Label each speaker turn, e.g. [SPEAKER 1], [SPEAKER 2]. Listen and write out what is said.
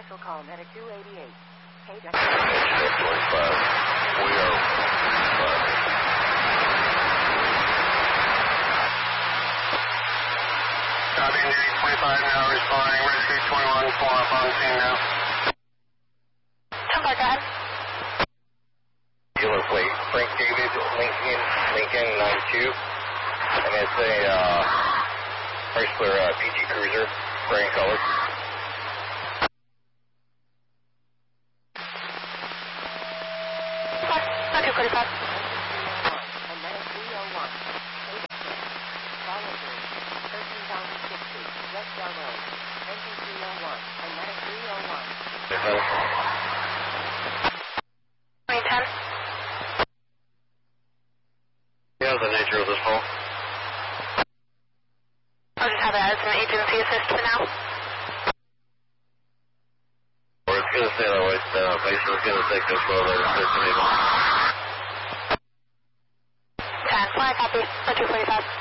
[SPEAKER 1] Special call medic 288. Hey, Dr.
[SPEAKER 2] 25. We are Copy, Indeed 25 now responding. Rescue 21, pull up on scene now.
[SPEAKER 3] Go ahead.
[SPEAKER 2] Dealer plate, Frank David, Lincoln 92. And it's a Chrysler PG Cruiser, gray in color.
[SPEAKER 3] Okay, 45.
[SPEAKER 1] And medic 301. Follow through. 13,060. West Star Road. Engine 301. And medic 301.
[SPEAKER 3] 2010.
[SPEAKER 2] Yeah, the nature of this call.
[SPEAKER 3] I'll just have it as an agency assist for now.
[SPEAKER 2] Or it's going to stay that way. Base is going to take this for the 13 people.
[SPEAKER 3] 10. Fly copy. 245.